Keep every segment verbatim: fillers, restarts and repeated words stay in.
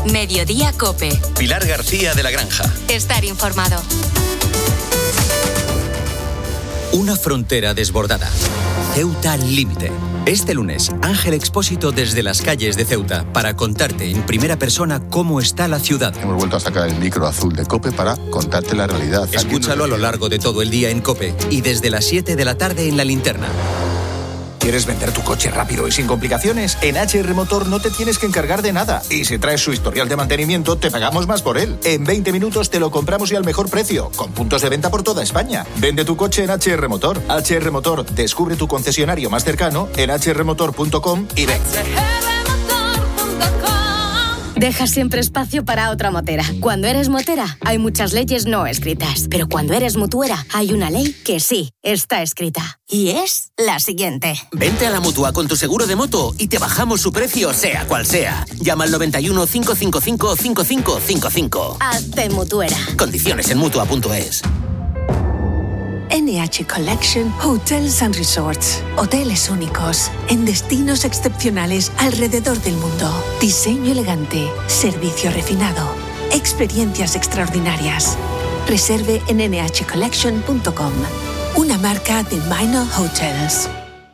Mediodía COPE. Pilar García de la Granja. Estar informado. Una frontera desbordada. Ceuta al límite. Este lunes, Ángel Expósito desde las calles de Ceuta para contarte en primera persona cómo está la ciudad. Hemos vuelto a sacar el micro azul de COPE para contarte la realidad. Escúchalo a lo largo de todo el día en COPE y desde las siete de la tarde en La Linterna. ¿Quieres vender tu coche rápido y sin complicaciones? En H R Motor no te tienes que encargar de nada. Y si traes su historial de mantenimiento, te pagamos más por él. En veinte minutos te lo compramos y al mejor precio, con puntos de venta por toda España. Vende tu coche en H R Motor. H R Motor, descubre tu concesionario más cercano en h r motor punto com y ven. Deja siempre espacio para otra motera. Cuando eres motera, hay muchas leyes no escritas. Pero cuando eres mutuera, hay una ley que sí está escrita. Y es la siguiente. Vente a la Mutua con tu seguro de moto y te bajamos su precio, sea cual sea. Llama al noventa y uno, cinco cinco cinco, cinco cinco cinco cinco. Hazte mutuera. Condiciones en mutua punto es. N H Collection Hotels and Resorts. Hoteles únicos, en destinos excepcionales alrededor del mundo. Diseño elegante, servicio refinado, experiencias extraordinarias. Reserve en n h collection punto com. Una marca de Minor Hotels.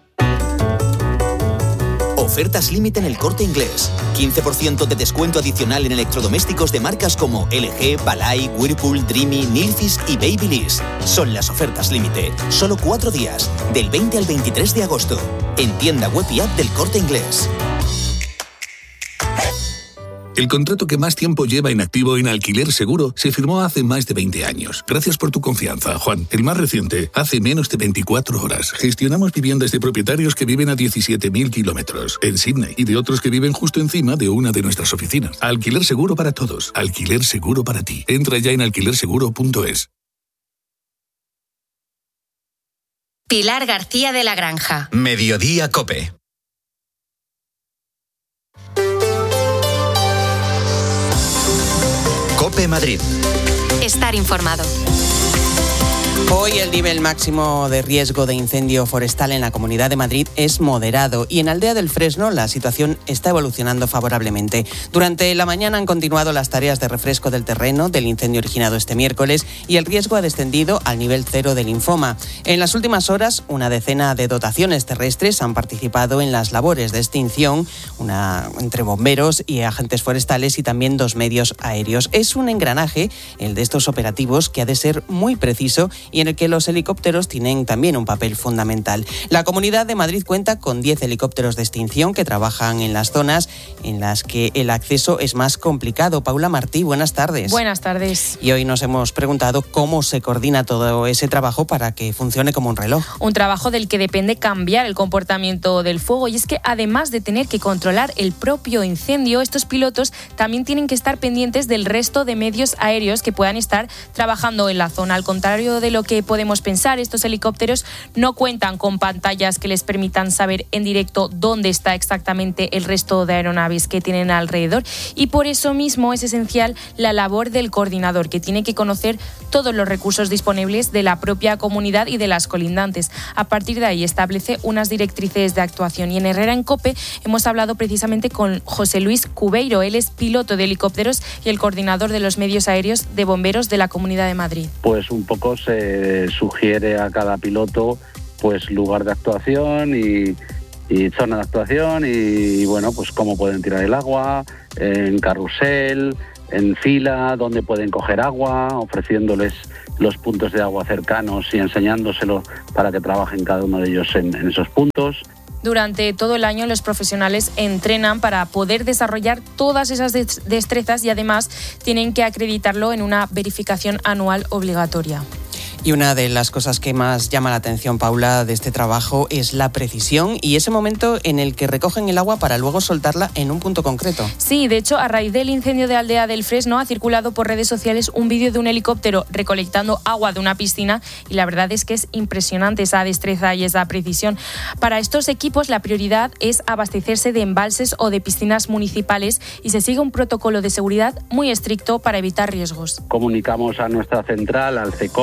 Ofertas límite en El Corte Inglés. quince por ciento de descuento adicional en electrodomésticos de marcas como L G, Balay, Whirlpool, Dreamy, Nilfisk y Babyliss. Son las ofertas límite. Solo cuatro días, del veinte al veintitrés de agosto. En tienda web y app del Corte Inglés. El contrato que más tiempo lleva en activo en Alquiler Seguro se firmó hace más de veinte años. Gracias por tu confianza, Juan. El más reciente, hace menos de veinticuatro horas. Gestionamos viviendas de propietarios que viven a diecisiete mil kilómetros en Sydney y de otros que viven justo encima de una de nuestras oficinas. Alquiler Seguro para todos. Alquiler Seguro para ti. Entra ya en alquiler seguro punto es. Pilar García de la Granja. Mediodía COPE. COPE Madrid. Estar informado. Hoy el nivel máximo de riesgo de incendio forestal en la Comunidad de Madrid es moderado y en Aldea del Fresno la situación está evolucionando favorablemente. Durante la mañana han continuado las tareas de refresco del terreno del incendio originado este miércoles y el riesgo ha descendido al nivel cero del linfoma. En las últimas horas, una decena de dotaciones terrestres han participado en las labores de extinción, una entre bomberos y agentes forestales y también dos medios aéreos. Es un engranaje, el de estos operativos, que ha de ser muy preciso y en el que los helicópteros tienen también un papel fundamental. La Comunidad de Madrid cuenta con diez helicópteros de extinción que trabajan en las zonas en las que el acceso es más complicado. Paula Martí, buenas tardes. Buenas tardes. Y hoy nos hemos preguntado cómo se coordina todo ese trabajo para que funcione como un reloj. Un trabajo del que depende cambiar el comportamiento del fuego, y es que además de tener que controlar el propio incendio, estos pilotos también tienen que estar pendientes del resto de medios aéreos que puedan estar trabajando en la zona. Al contrario de lo que podemos pensar, estos helicópteros no cuentan con pantallas que les permitan saber en directo dónde está exactamente el resto de aeronaves que tienen alrededor, y por eso mismo es esencial la labor del coordinador, que tiene que conocer todos los recursos disponibles de la propia comunidad y de las colindantes. A partir de ahí establece unas directrices de actuación, y en Herrera en COPE hemos hablado precisamente con José Luis Cubeiro. Él es piloto de helicópteros y el coordinador de los medios aéreos de bomberos de la Comunidad de Madrid. Pues un poco se sugiere a cada piloto pues lugar de actuación y, y zona de actuación y bueno, pues cómo pueden tirar el agua, en carrusel, en fila, dónde pueden coger agua, ofreciéndoles los puntos de agua cercanos y enseñándoselo para que trabajen cada uno de ellos en, en esos puntos. Durante todo el año los profesionales entrenan para poder desarrollar todas esas destrezas y además tienen que acreditarlo en una verificación anual obligatoria. Y una de las cosas que más llama la atención, Paula, de este trabajo es la precisión y ese momento en el que recogen el agua para luego soltarla en un punto concreto. Sí, de hecho, a raíz del incendio de Aldea del Fresno ha circulado por redes sociales un vídeo de un helicóptero recolectando agua de una piscina y la verdad es que es impresionante esa destreza y esa precisión. Para estos equipos la prioridad es abastecerse de embalses o de piscinas municipales y se sigue un protocolo de seguridad muy estricto para evitar riesgos. Comunicamos a nuestra central, al C E C O P, a la central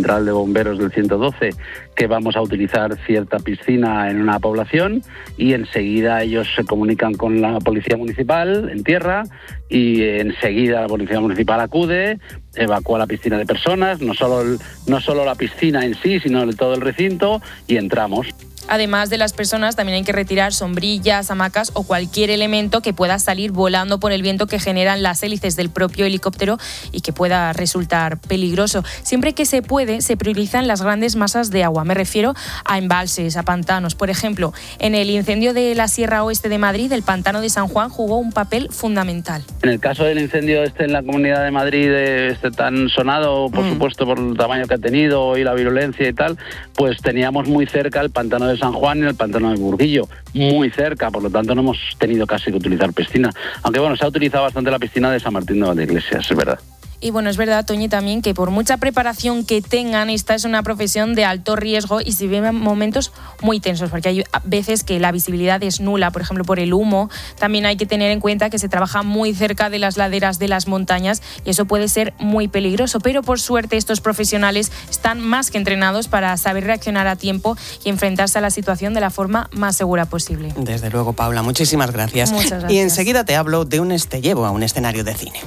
central de bomberos del ciento doce que vamos a utilizar cierta piscina en una población y enseguida ellos se comunican con la policía municipal en tierra y enseguida la policía municipal acude, evacúa la piscina de personas, no solo, el, no solo la piscina en sí, sino todo el recinto, y entramos. Además de las personas, también hay que retirar sombrillas, hamacas o cualquier elemento que pueda salir volando por el viento que generan las hélices del propio helicóptero y que pueda resultar peligroso. Siempre que se puede, se priorizan las grandes masas de agua. Me refiero a embalses, a pantanos. Por ejemplo, en el incendio de la Sierra Oeste de Madrid, el pantano de San Juan jugó un papel fundamental. En el caso del incendio este en la Comunidad de Madrid, este tan sonado, por mm. supuesto, por el tamaño que ha tenido y la virulencia y tal, pues teníamos muy cerca el pantano de San Juan y el pantano de Burguillo, muy cerca, por lo tanto no hemos tenido casi que utilizar piscina, aunque bueno, se ha utilizado bastante la piscina de San Martín de Valdeiglesias, es verdad. Y bueno, es verdad, Toñi, también que por mucha preparación que tengan, esta es una profesión de alto riesgo y se viven momentos muy tensos, porque hay veces que la visibilidad es nula, por ejemplo, por el humo. También hay que tener en cuenta que se trabaja muy cerca de las laderas de las montañas y eso puede ser muy peligroso. Pero por suerte estos profesionales están más que entrenados para saber reaccionar a tiempo y enfrentarse a la situación de la forma más segura posible. Desde luego, Paula, muchísimas gracias. Muchas gracias. Y enseguida te hablo de un este llevo a un escenario de cine.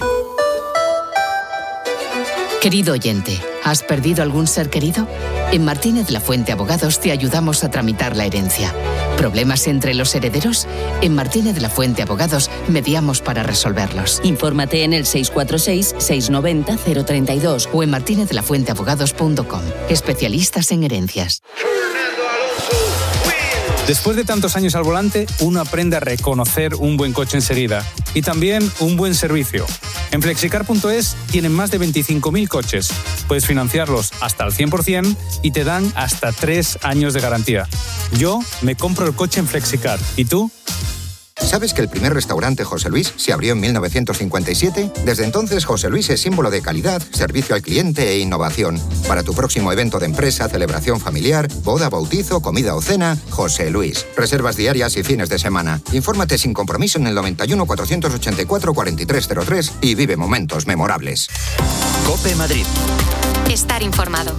Querido oyente, ¿has perdido algún ser querido? En Martínez La Fuente Abogados te ayudamos a tramitar la herencia. ¿Problemas entre los herederos? En Martínez La Fuente Abogados mediamos para resolverlos. Infórmate en el seis cuatro seis, seis nueve cero, cero tres dos o en martinez la fuente abogados punto com. Especialistas en herencias. Después de tantos años al volante, uno aprende a reconocer un buen coche enseguida y también un buen servicio. En flexicar punto es tienen más de veinticinco mil coches. Puedes financiarlos hasta al cien por ciento y te dan hasta tres años de garantía. Yo me compro el coche en Flexicar. ¿Y tú? ¿Sabes que el primer restaurante José Luis se abrió en mil novecientos cincuenta y siete? Desde entonces, José Luis es símbolo de calidad, servicio al cliente e innovación. Para tu próximo evento de empresa, celebración familiar, boda, bautizo, comida o cena, José Luis. Reservas diarias y fines de semana. Infórmate sin compromiso en el noventa y uno, cuatrocientos ochenta y cuatro, cuarenta y tres cero tres y vive momentos memorables. COPE Madrid. Estar informado.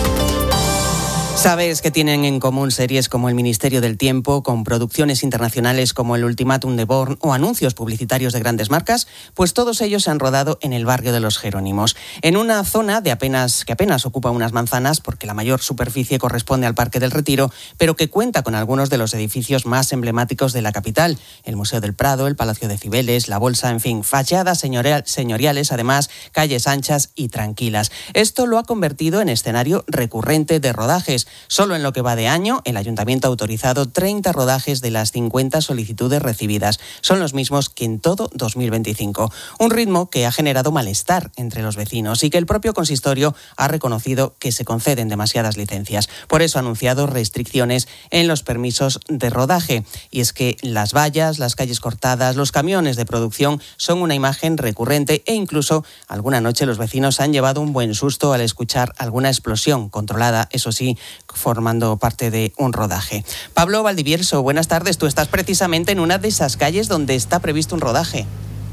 ¿Sabes que tienen en común series como El Ministerio del Tiempo, con producciones internacionales como El Ultimátum de Bourne o anuncios publicitarios de grandes marcas? Pues todos ellos se han rodado en el barrio de Los Jerónimos, en una zona de apenas, que apenas ocupa unas manzanas porque la mayor superficie corresponde al Parque del Retiro, pero que cuenta con algunos de los edificios más emblemáticos de la capital, el Museo del Prado, el Palacio de Cibeles, la Bolsa, en fin, fachadas señorial, señoriales, además calles anchas y tranquilas. Esto lo ha convertido en escenario recurrente de rodajes. Solo en lo que va de año, el Ayuntamiento ha autorizado treinta rodajes de las cincuenta solicitudes recibidas. Son los mismos que en todo dos mil veinticinco. Un ritmo que ha generado malestar entre los vecinos y que el propio consistorio ha reconocido que se conceden demasiadas licencias. Por eso ha anunciado restricciones en los permisos de rodaje. Y es que las vallas, las calles cortadas, los camiones de producción son una imagen recurrente e incluso alguna noche los vecinos han llevado un buen susto al escuchar alguna explosión controlada, eso sí, formando parte de un rodaje. Pablo Valdivierso, buenas tardes. Tú estás precisamente en una de esas calles donde está previsto un rodaje.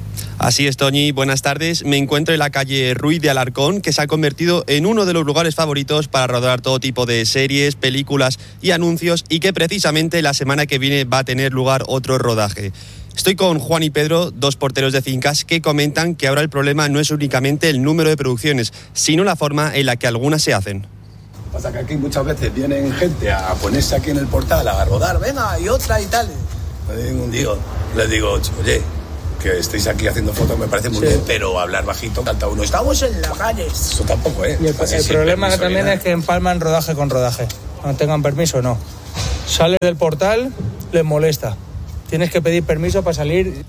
Así es, Toñi, buenas tardes. Me encuentro en la calle Ruiz de Alarcón, que se ha convertido en uno de los lugares favoritos para rodar todo tipo de series, películas y anuncios, y que precisamente la semana que viene va a tener lugar otro rodaje. Estoy con Juan y Pedro, dos porteros de fincas, que comentan que ahora el problema no es únicamente el número de producciones, sino la forma en la que algunas se hacen. Pasa que aquí muchas veces vienen gente a ponerse aquí en el portal a rodar, venga, y otra y tal. Un día les digo, oye, que estéis aquí haciendo fotos me parece muy sí. bien, pero hablar bajito, canta uno, estamos en la calle. Eso tampoco, ¿eh? Y el, el problema también es que empalman rodaje con rodaje. No tengan permiso, no. Sales del portal, les molesta. Tienes que pedir permiso para salir.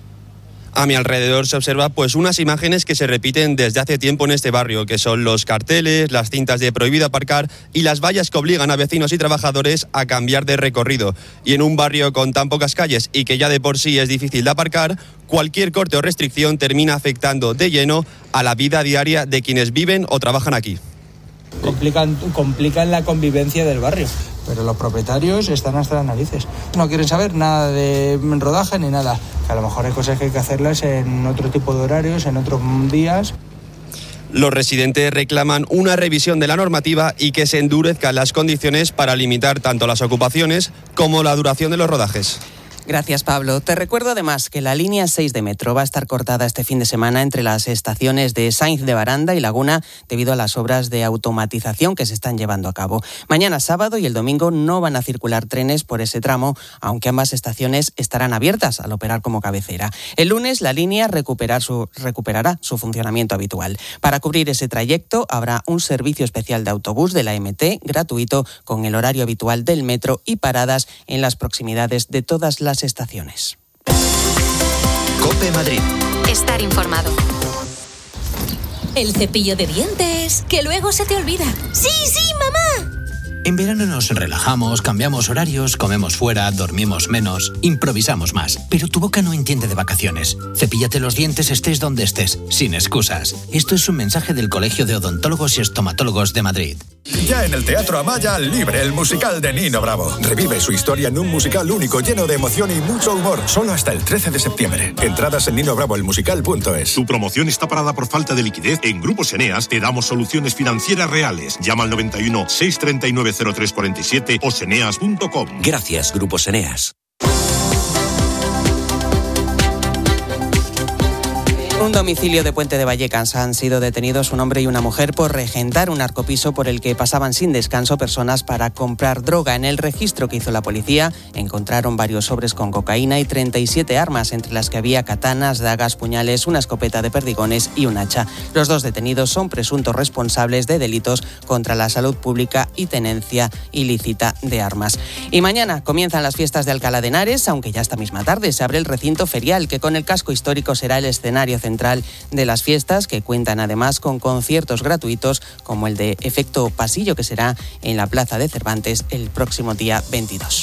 A mi alrededor se observa pues unas imágenes que se repiten desde hace tiempo en este barrio, que son los carteles, las cintas de prohibido aparcar y las vallas que obligan a vecinos y trabajadores a cambiar de recorrido. Y en un barrio con tan pocas calles y que ya de por sí es difícil de aparcar, cualquier corte o restricción termina afectando de lleno a la vida diaria de quienes viven o trabajan aquí. Complican, complican la convivencia del barrio, pero los propietarios están hasta las narices. No quieren saber nada de rodaje ni nada. A lo mejor hay cosas que hay que hacerlas en otro tipo de horarios, en otros días. Los residentes reclaman una revisión de la normativa y que se endurezcan las condiciones para limitar tanto las ocupaciones como la duración de los rodajes. Gracias, Pablo. Te recuerdo además que la línea seis de metro va a estar cortada este fin de semana entre las estaciones de Sainz de Baranda y Laguna debido a las obras de automatización que se están llevando a cabo. Mañana sábado y el domingo no van a circular trenes por ese tramo, aunque ambas estaciones estarán abiertas al operar como cabecera. El lunes la línea recuperar su, recuperará su funcionamiento habitual. Para cubrir ese trayecto habrá un servicio especial de autobús de la M T gratuito con el horario habitual del metro y paradas en las proximidades de todas las estaciones. COPE Madrid. Estar informado. El cepillo de dientes, que luego se te olvida. ¡Sí, sí, mamá! En verano nos relajamos, cambiamos horarios, comemos fuera, dormimos menos, improvisamos más. Pero tu boca no entiende de vacaciones. Cepíllate los dientes estés donde estés, sin excusas. Esto es un mensaje del Colegio de Odontólogos y Estomatólogos de Madrid. Ya en el Teatro Amaya, Libre, el musical de Nino Bravo. Revive su historia en un musical único, lleno de emoción y mucho humor. Solo hasta el trece de septiembre. Entradas en nino bravo el musical punto es. Tu promoción está parada por falta de liquidez. En Grupos Eneas te damos soluciones financieras reales. Llama al noventa y uno, seiscientos treinta y nueve, cero tres cuarenta y siete o seneas punto com. Gracias, Grupos Eneas. Un domicilio de Puente de Vallecas han sido detenidos un hombre y una mujer por regentar un narcopiso por el que pasaban sin descanso personas para comprar droga. En el registro que hizo la policía encontraron varios sobres con cocaína y treinta y siete armas, entre las que había katanas, dagas, puñales, una escopeta de perdigones y un hacha. Los dos detenidos son presuntos responsables de delitos contra la salud pública y tenencia ilícita de armas. Y mañana comienzan las fiestas de Alcalá de Henares, aunque ya esta misma tarde se abre el recinto ferial, que con el casco histórico será el escenario central central de las fiestas, que cuentan además con conciertos gratuitos como el de Efecto Pasillo, que será en la Plaza de Cervantes el próximo día veintidós.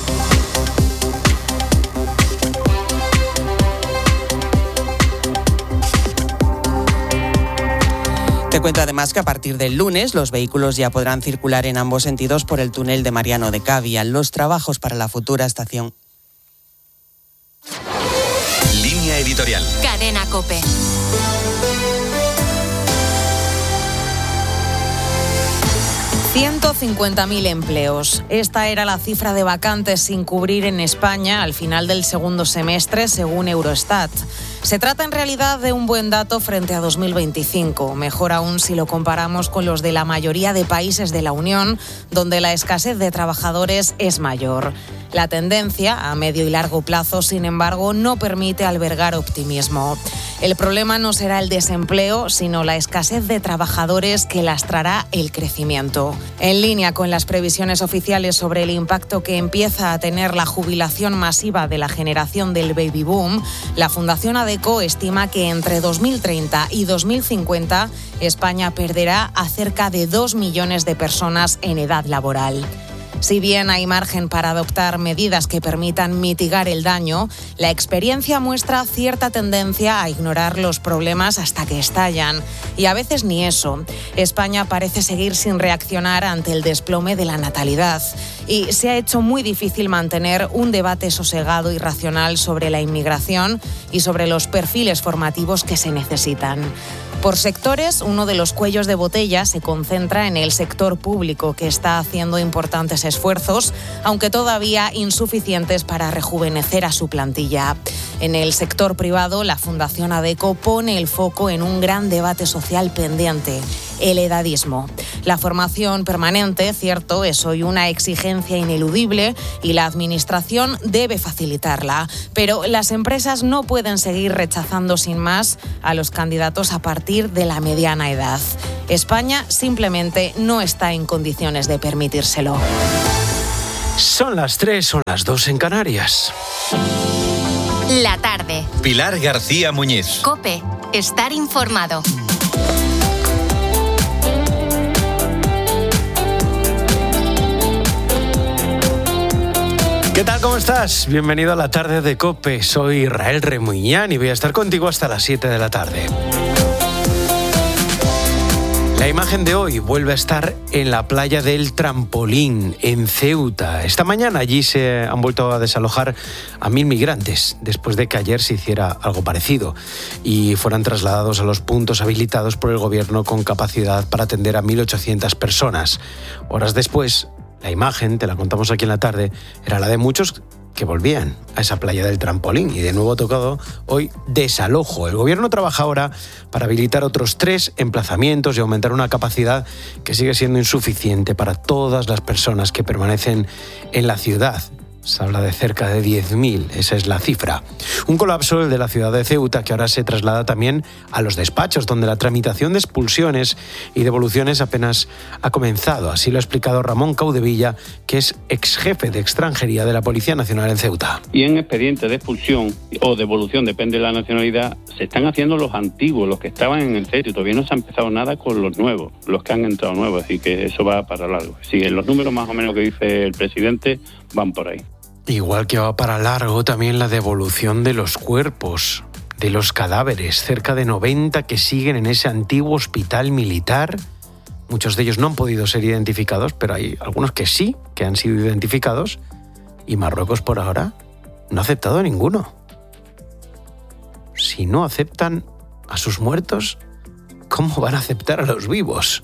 Te cuento además que a partir del lunes los vehículos ya podrán circular en ambos sentidos por el túnel de Mariano de Cavia. Los trabajos para la futura estación. Línea editorial. Cadena COPE. ciento cincuenta mil empleos. Esta era la cifra de vacantes sin cubrir en España al final del segundo semestre, según Eurostat. Se trata en realidad de un buen dato frente a dos mil veinticinco, mejor aún si lo comparamos con los de la mayoría de países de la Unión, donde la escasez de trabajadores es mayor. La tendencia, a medio y largo plazo, sin embargo, no permite albergar optimismo. El problema no será el desempleo, sino la escasez de trabajadores que lastrará el crecimiento. En línea con las previsiones oficiales sobre el impacto que empieza a tener la jubilación masiva de la generación del baby boom, la Fundación ADECO estima que entre dos mil treinta y dos mil cincuenta España perderá a cerca de dos millones de personas en edad laboral. Si bien hay margen para adoptar medidas que permitan mitigar el daño, la experiencia muestra cierta tendencia a ignorar los problemas hasta que estallan. Y a veces ni eso. España parece seguir sin reaccionar ante el desplome de la natalidad. Y se ha hecho muy difícil mantener un debate sosegado y racional sobre la inmigración y sobre los perfiles formativos que se necesitan. Por sectores, uno de los cuellos de botella se concentra en el sector público, que está haciendo importantes esfuerzos, aunque todavía insuficientes para rejuvenecer a su plantilla. En el sector privado, la Fundación ADECO pone el foco en un gran debate social pendiente: el edadismo. La formación permanente, cierto, es hoy una exigencia ineludible y la Administración debe facilitarla, pero las empresas no pueden seguir rechazando sin más a los candidatos a partir de la mediana edad. España simplemente no está en condiciones de permitírselo. Son las tres o las dos en Canarias. La tarde. Pilar García Muñiz. COPE. Estar informado. ¿Qué tal? ¿Cómo estás? Bienvenido a la tarde de COPE. Soy Israel Remuñán y voy a estar contigo hasta las siete de la tarde. La imagen de hoy vuelve a estar en la playa del Trampolín, en Ceuta. Esta mañana allí se han vuelto a desalojar a mil migrantes, después de que ayer se hiciera algo parecido y fueran trasladados a los puntos habilitados por el gobierno con capacidad para atender a mil ochocientas personas. Horas después, la imagen, te la contamos aquí en la tarde, era la de muchos que volvían a esa playa del Trampolín y de nuevo ha tocado hoy desalojo. El gobierno trabaja ahora para habilitar otros tres emplazamientos y aumentar una capacidad que sigue siendo insuficiente para todas las personas que permanecen en la ciudad. Se habla de cerca de diez mil, esa es la cifra. Un colapso, el de la ciudad de Ceuta, que ahora se traslada también a los despachos, donde la tramitación de expulsiones y devoluciones apenas ha comenzado. Así lo ha explicado Ramón Caudevilla, que es ex jefe de extranjería de la Policía Nacional en Ceuta. Y en expedientes de expulsión o devolución, depende de la nacionalidad, se están haciendo los antiguos, los que estaban en el centro, y todavía no se ha empezado nada con los nuevos, los que han entrado nuevos, así que eso va para largo. Sí, los números más o menos que dice el presidente van por ahí. Igual que va para largo también la devolución de los cuerpos, de los cadáveres, cerca de noventa que siguen en ese antiguo hospital militar. Muchos de ellos no han podido ser identificados, pero hay algunos que sí, que han sido identificados, y Marruecos por ahora no ha aceptado a ninguno. Si no aceptan a sus muertos, ¿cómo van a aceptar a los vivos?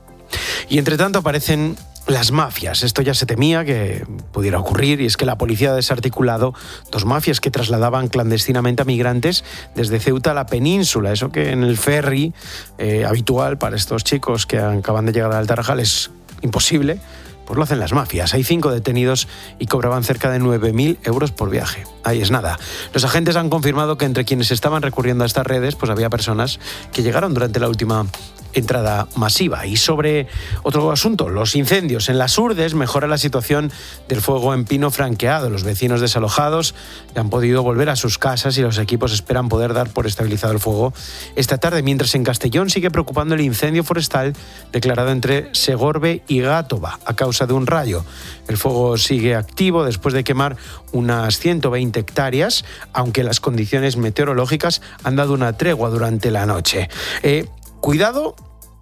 Y entre tanto aparecen las mafias. Esto ya se temía que pudiera ocurrir, y es que la policía ha desarticulado dos mafias que trasladaban clandestinamente a migrantes desde Ceuta a la península. Eso que en el ferry eh, habitual para estos chicos que acaban de llegar al Tarajal es imposible, pues lo hacen las mafias. Hay cinco detenidos y cobraban cerca de nueve mil euros por viaje. Ahí es nada. Los agentes han confirmado que entre quienes estaban recurriendo a estas redes, pues había personas que llegaron durante la última entrada masiva. Y sobre otro asunto, los incendios en las Urdes, mejora la situación del fuego en Pino Franqueado. Los vecinos desalojados ya han podido volver a sus casas y los equipos esperan poder dar por estabilizado el fuego esta tarde, mientras en Castellón sigue preocupando el incendio forestal declarado entre Segorbe y Gátova a causa de un rayo. El fuego sigue activo después de quemar unas ciento veinte hectáreas, aunque las condiciones meteorológicas han dado una tregua durante la noche. Eh, Cuidado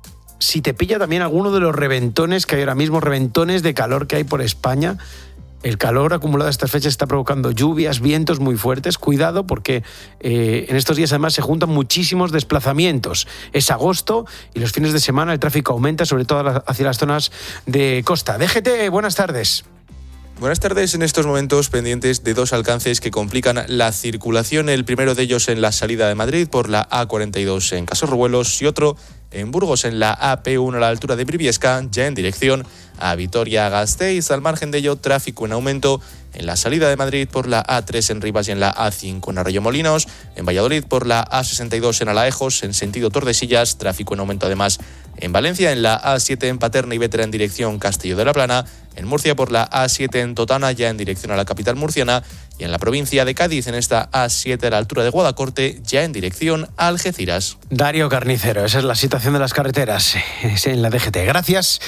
si te pilla también alguno de los reventones que hay ahora mismo, reventones de calor que hay por España. El calor acumulado a estas fechas está provocando lluvias, vientos muy fuertes. Cuidado porque eh, en estos días además se juntan muchísimos desplazamientos. Es agosto y los fines de semana el tráfico aumenta, sobre todo hacia las zonas de costa. D G T, buenas tardes. Buenas tardes. En estos momentos pendientes de dos alcances que complican la circulación. El primero de ellos en la salida de Madrid por la A cuarenta y dos en Casorruelos y otro en Burgos en la A P uno a la altura de Briviesca, ya en dirección a Vitoria-Gasteiz. Al margen de ello, tráfico en aumento en la salida de Madrid por la A tres en Rivas y en la A cinco en Arroyomolinos, en Valladolid por la A sesenta y dos en Alaejos, en sentido Tordesillas, tráfico en aumento además en Valencia, en la A siete en Paterna y Vétera en dirección Castillo de la Plana, en Murcia por la A siete en Totana, ya en dirección a la capital murciana, y en la provincia de Cádiz en esta A siete a la altura de Guadacorte, ya en dirección a Algeciras. Darío Carnicero, esa es la situación de las carreteras en la D G T. Gracias.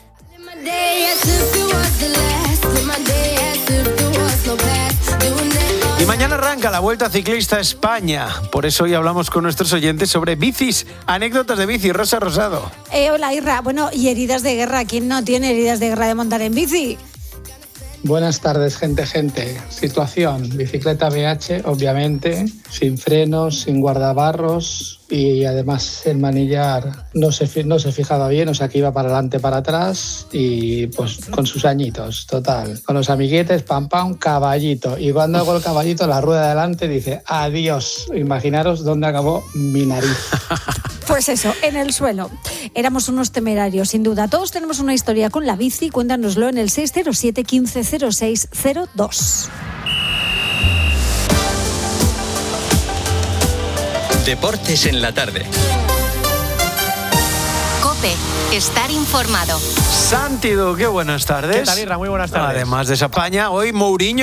Y mañana arranca la Vuelta Ciclista a España. Por eso hoy hablamos con nuestros oyentes sobre bicis, anécdotas de bici. Rosa Rosado. Eh, hola, Irra. Bueno, y heridas de guerra. ¿Quién no tiene heridas de guerra de montar en bici? Buenas tardes, gente, gente. Situación, bicicleta B H, obviamente, sin frenos, sin guardabarros y además el manillar no se, no se fijaba bien, o sea que iba para adelante, para atrás y pues con sus añitos, total. Con los amiguetes, pam, pam, caballito. Y cuando hago el caballito, la rueda de adelante dice adiós. Imaginaros dónde acabó mi nariz. Pues eso, en el suelo. Éramos unos temerarios, sin duda. Todos tenemos una historia con la bici. Cuéntanoslo en el seis cero siete, quince cero seis cero dos. Deportes en la tarde. COPE, estar informado. Santi Duque, buenas tardes. ¿Qué tal, Irra? Muy buenas tardes. Además de España, hoy Mourinho